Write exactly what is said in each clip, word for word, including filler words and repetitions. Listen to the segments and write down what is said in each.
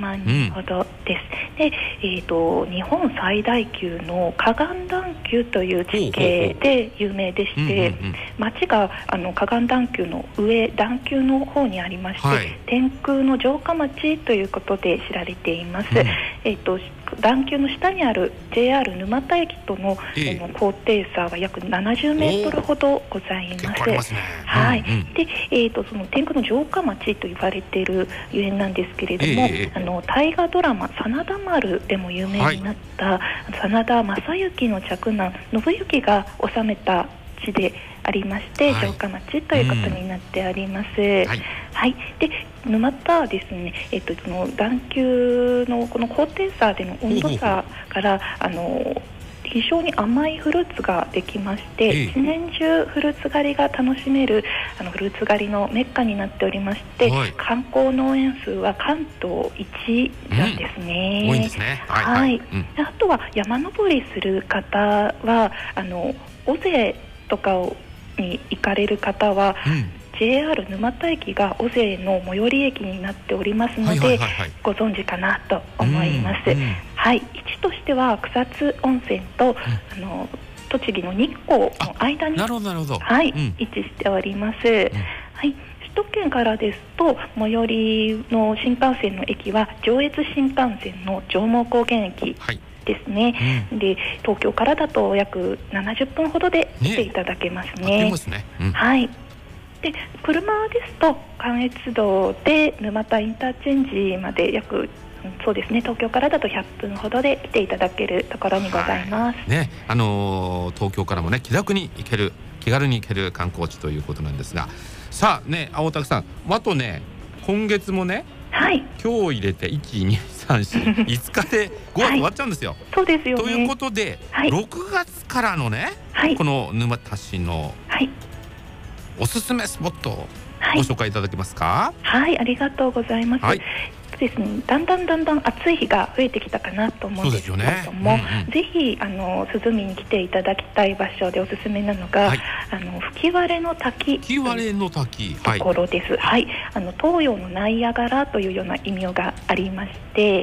まんにんほどです、うん、で、えーと、日本最大級の河岸段丘という地形で有名でして、うんうんうん、町があの河岸段丘の上段丘の方にありまして、はい、天空の城下町ということで知られています、うん、えーと段丘の下にある ジェイアール 沼田駅との、えー、高低差は約ななじゅうメートルほどございます。結構ありますね。はい、うんうん、で、えーと、その天空の城下町と言われているゆえんなんですけれども、えー、あの大河ドラマ真田丸でも有名になった、はい、真田正幸の嫡男信行が治めた地でありまして、はい、城下町ということになってあります、うんはいはい、で沼田はですね、えっと、その段丘のこの高低差での温度差からあの非常に甘いフルーツができまして、ええ、一年中フルーツ狩りが楽しめるあのフルーツ狩りのメッカになっておりまして、はい、観光農園数は関東いちいなんですね、 うん、多いんですね、はいはいはいうん、あとは山登りする方はあの尾瀬とかに行かれる方は、うん、ジェイアール 沼田駅が尾瀬の最寄り駅になっておりますので、はいはいはいはい、ご存知かなと思います、うんうん、はい、位置としては草津温泉と、うん、あの栃木の日光の間に、はい、うん、位置しております、うんはい、首都圏からですと最寄りの新幹線の駅は上越新幹線の上毛高原駅、はいですね、うん、で東京からだと約ななじゅっぷんほどで来ていただけますね。 ねますね、うん、 はい。で車ですと関越道で沼田インターチェンジまで約そうですね東京からだとひゃっぷんほどで来ていただけるところにございます。 はいねあのー、東京からもね気楽に行ける気軽に行ける観光地ということなんですが、さあね青竹さんあとね今月もね。はい、今日入れていち、に、さん、よん、いつかでごがつ終わっちゃうんですよ、はい、 そうですよね。 ということで、はい、ろくがつからのね、はい、この沼田市のおすすめスポットをご紹介いただけますか。 はい、はい、ありがとうございます、はいですね、だんだんだんだん暑い日が増えてきたかなと思うんですけれども、ねうんうん、ぜひあの涼みに来ていただきたい場所でおすすめなのが、はい、あの吹割の滝吹割の滝ところです、はいはい、あの東洋のナイアガラというような異名がありまして、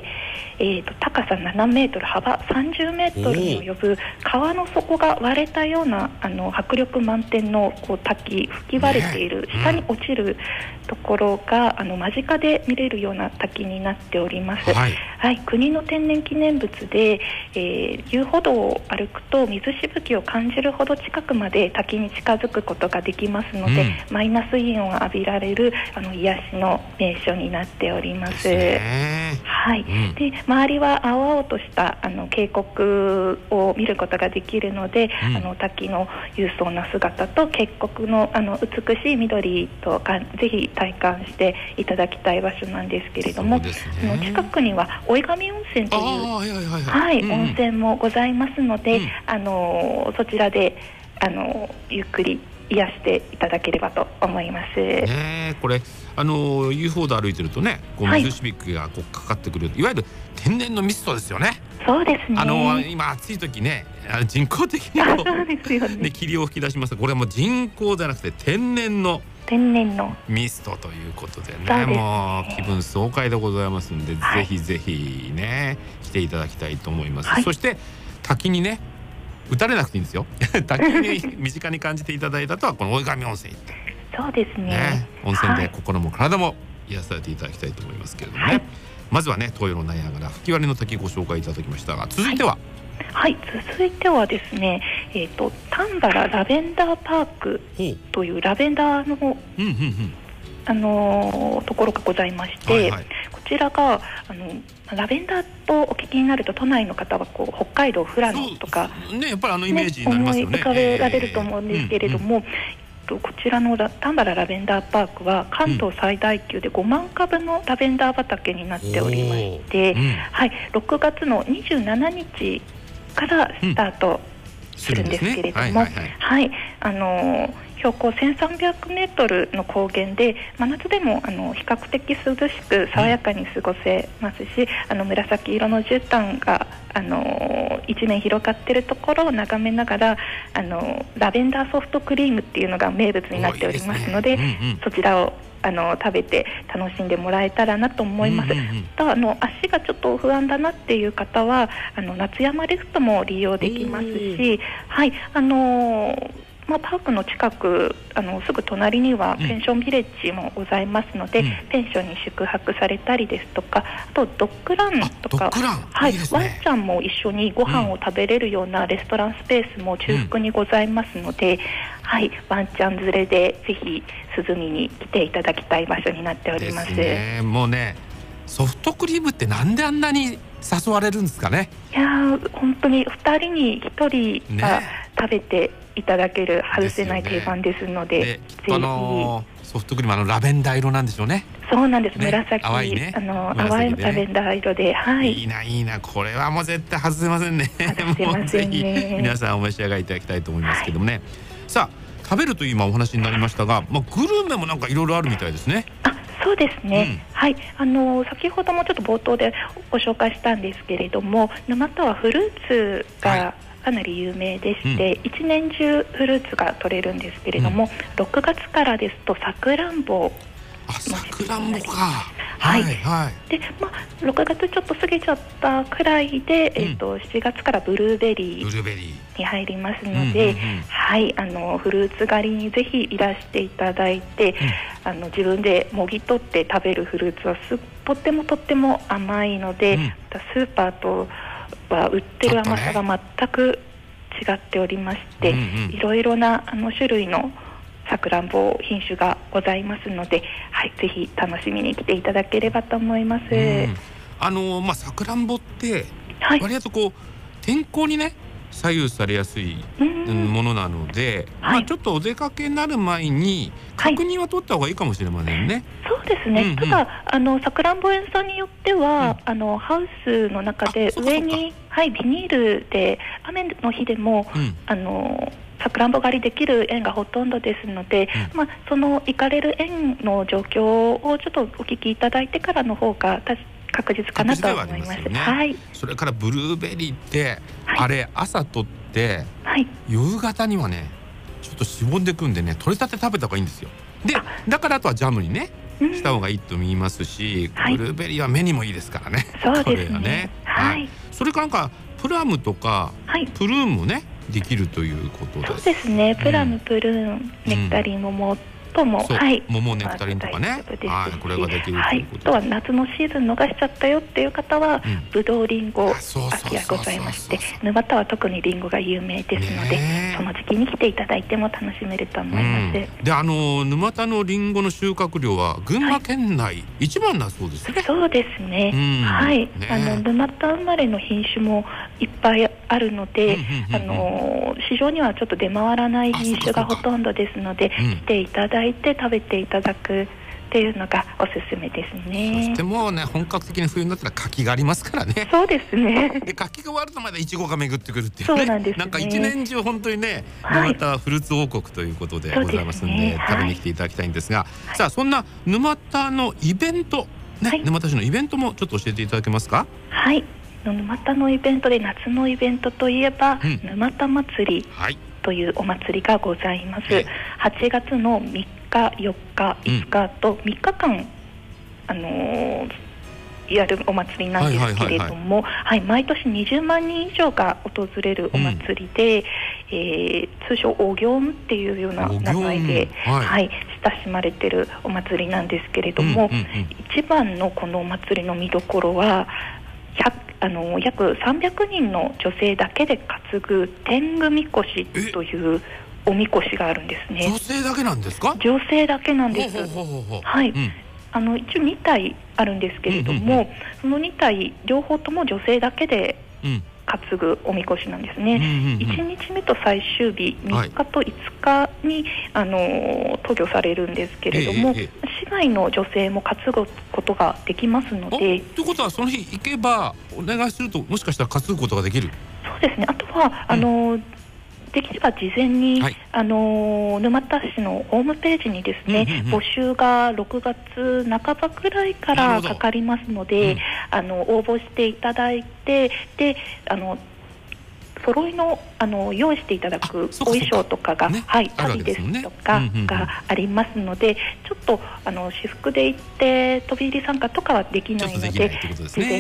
えーと、高さななメートル幅さんじゅうメートルに及ぶ川の底が割れたようなあの迫力満点のこう滝吹き割れている、ね、下に落ちるところがあの間近で見れるような滝になっております、はいはい、国の天然記念物で、えー、遊歩道を歩くと水しぶきを感じるほど近くまで滝に近づくことができますので、うん、マイナスイオンを浴びられるあの癒しの名所になっております。はい、うん、で周りは青々としたあの渓谷を見ることができるので、うん、あの滝の勇壮な姿と渓谷のあの美しい緑とかぜひ体感していただきたい場所なんですけれども、ね、の近くには追上温泉という、はいはいはいはいうん、温泉もございますので、うん、あのそちらであのゆっくり癒していただければと思います。 ね、これあの遊歩道歩いてるとねこう水しぶきがこうかかってくる、はい、いわゆる天然のミストですよね。 そうですね。 あの今暑い時ね人工的にこうそうですよね、霧を吹き出しますがこれはもう人工じゃなくて天然の天然のミストということで ね, でねもう気分爽快でございますので、はい、ぜひぜひね来ていただきたいと思います、はい、そして滝にね打たれなくていいんですよ滝に身近に感じていただいたとはこの追上温泉行ってそうです ね, ね温泉で心も体も癒されていただきたいと思いますけれどもね、はい、まずはね東洋のナイアガラ吹割の滝ご紹介いただきましたが続いては、 はい、はい、続いてはですね、えーと、丹原ラベンダーパークというラベンダーの、うんうんうんあのー、ところがございまして、はいはい、こちらがあのラベンダーとお聞きになると都内の方はこう北海道富良野とか、 ね、やっぱりあのイメージになりますよね、 思い浮かべられると思うんですけれども、えーうんうん、こちらの丹原ラベンダーパークは関東最大級でごまんかぶのラベンダー畑になっておりまして、うんはい、ろくがつのにじゅうしちにちからスタートするんですけれども、あの標高せんさんびゃくメートルの高原で真夏でもあの比較的涼しく爽やかに過ごせますし、うん、あの紫色の絨毯があの一面広がっているところを眺めながらあのラベンダーソフトクリームっていうのが名物になっておりますので、いいですねうんうん、そちらをあの食べて楽しんでもらえたらなと思います。うんうんうん、とあの足がちょっと不安だなっていう方はあの夏山リフトも利用できますし、はいあのーまあ、パークの近くあのすぐ隣にはペンションビレッジもございますので、うん、ペンションに宿泊されたりですとか、あとドッグランとか、はい、いいですね、ワンちゃんも一緒にご飯を食べれるようなレストランスペースも中腹にございますので、うん、はい、ワンちゃん連れでぜひ涼みに来ていただきたい場所になっております。 ですね。もうね、ソフトクリームってなんであんなに誘われるんですかね。 いや本当にふたりにひとりが食べていただける外せない定番ですので、 であのー、ソフトクリームあのラベンダー色なんでしょうね。 そうなんです、ね、紫、 淡いね、 あの淡いラベンダー色で、はい、 いいないいな、これはもう絶対外せませんね。 外せませんね。 もうぜひ皆さんお召し上がりいただきたいと思いますけどもね、はい、さあ食べるという今お話になりましたが、まあ、グルメもなんかいろいろあるみたいですね。 あ、そうですね、うん、はい、あの先ほどもちょっと冒頭でご紹介したんですけれども、沼田はフルーツが、はい、かなり有名でして、うん、一年中フルーツが取れるんですけれども、うん、ろくがつからですとさくらんぼ、 あ、さくらんぼか、 はい、はいはい、で、まあ、ろくがつちょっと過ぎちゃったくらいで、うん、えー、としちがつからブルーベリーに入りますので、はい、あのフルーツ狩りにぜひいらしていただいて、うん、あの自分でもぎ取って食べるフルーツはすとってもとっても甘いので、うん、スーパーとは売ってる甘さが全く違っておりまして、ね、いろいろなあの種類のさくらんぼ品種がございますので、はい、ぜひ楽しみに来ていただければと思います。うん、 あのまあさくらんぼって割とこう、はい、天候にね左右されやすいものなので、はい、まあ、ちょっとお出かけになる前に確認は取った方がいいかもしれませんね。 はい、そうですね、うんうん、ただあのさくらんぼ園さんによっては、うん、あのハウスの中で上に、はい、ビニールで雨の日でも、うん、あのさくらんぼ狩りできる園がほとんどですので、うん、まあ、その行かれる園の状況をちょっとお聞きいただいてからの方が確実かなと思います。 ね、はい、それからブルーベリーって、はい、あれ朝取って、はい、夕方にはねちょっとしぼんでくんでね、取れたて食べた方がいいんですよ。でだからあとはジャムにねした方がいいと言いますし、うん、ブルーベリーは目にもいいですからね。 そうですね。 ね、はい、それからなんかプラムとか、はい、プルーンもねできるということです。 そうですね。プラム、うん、プルーン、ネクタリン、桃とも、 はい、桃ネクタリンとかね、はい、これができるということで、 はい、あとは夏のシーズン逃しちゃったよっていう方は、うん、ぶどうリンゴ秋がございまして、沼田は特にリンゴが有名ですので、その時期に来ていただいても楽しめると思います。 うん、で、あの沼田のリンゴの収穫量は群馬県内、はい、一番だそうですね。 そうですね。うん、はい、ね、あの沼田生まれの品種もいっぱいあるので、あの市場にはちょっと出回らない品種がほとんどですので、来ていただいて食べていただくっていうのがおすすめですね。 そしてもうね、本格的に冬になったら柿がありますからね。 そうですね。 で柿が終わるとまだイチゴが巡ってくるっていうね。 そうなんですね。 なんか一年中本当にね、沼田フルーツ王国ということでございますので、はい、食べに来ていただきたいんですが、はい、さあそんな沼田のイベントね、はい、沼田市のイベントもちょっと教えていただけますか。 はい、沼田のイベントで夏のイベントといえば、うん、沼田祭り、はい、というお祭りがございます。はちがつのみっか、よっか、いつかとみっかかん、あのー、やるお祭りなんですけれども、毎年にじゅうまんにん以上が訪れるお祭りで、うん、えー、通称おぎょんっていうような名前で、はいはい、親しまれているお祭りなんですけれども、うんうんうん、一番のこのお祭りの見どころはあの約さんびゃくにんの女性だけで担ぐ天狗みこしというおみこしがあるんですね。 女性だけなんですか。 女性だけなんです。はい、うん、あの一応にたいあるんですけれども、うんうんうん、そのにたい両方とも女性だけで担ぐおみこしなんですね。うんうんうん、いちにちめと最終日みっかといつかに、はい、あの渡御されるんですけれども、えーえー、市内の女性も担ぐことができますので。ということはその日行けばお願いするともしかしたら担ぐことができる。 そうですね。あとはあの、うん、できれば事前に、はい、あの沼田市のホームページにですね、うんうんうん、募集がろくがつなかばくらいからかかりますので、うん、あの応募していただいて、であの揃いのあの用意していただくお衣装とかが、ね、はい、足袋ですとかがありますので、ちょっとあの私服で行って飛び入り参加とかはできないので、事前